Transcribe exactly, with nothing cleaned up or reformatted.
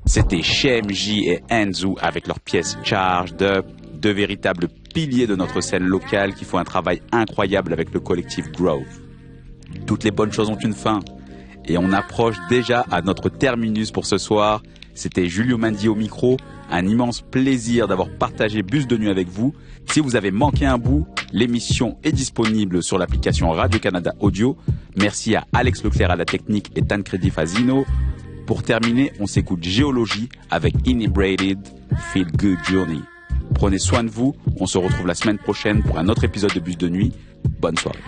C'était Chez M J et Enzo avec leur pièce Charged Up, deux véritables piliers de notre scène locale qui font un travail incroyable avec le collectif Grove. Toutes les bonnes choses ont une fin. Et on approche déjà à notre terminus pour ce soir. C'était Julio Mandi au micro. Un immense plaisir d'avoir partagé Bus de nuit avec vous. Si vous avez manqué un bout, l'émission est disponible sur l'application Radio-Canada Audio. Merci à Alex Leclerc à la technique et Tancredi Fazino. Pour terminer, on s'écoute Géologie avec Inebriated Feel Good Journey. Prenez soin de vous. On se retrouve la semaine prochaine pour un autre épisode de Bus de nuit. Bonne soirée.